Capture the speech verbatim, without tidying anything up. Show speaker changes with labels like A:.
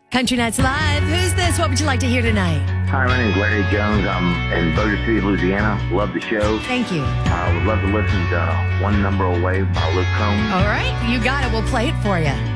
A: Country Nights Live. Who's this? What would you like to hear tonight?
B: Hi, my name is Larry Jones. I'm in Bossier City, Louisiana. Love the show.
A: Thank you.
B: I would love to listen to One Number Away by Luke Combs.
A: All right. You got it. We'll play it for you.